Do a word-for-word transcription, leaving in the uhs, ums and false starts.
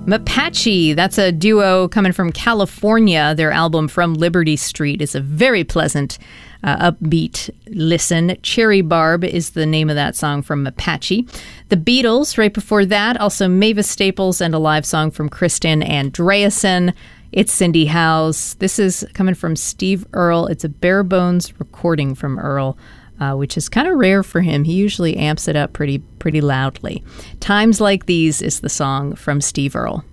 Mapache, that's a duo coming from California. Their album From Liberty Street is a very pleasant, uh, upbeat listen. Cherry Barb is the name of that song from Mapache. The Beatles, right before that, also Mavis Staples and a live song from Kristen Andreasen. It's Cindy House. This is coming from Steve Earle. It's a bare bones recording from Earle, uh, which is kind of rare for him. He usually amps it up pretty, pretty loudly. Times Like These is the song from Steve Earle.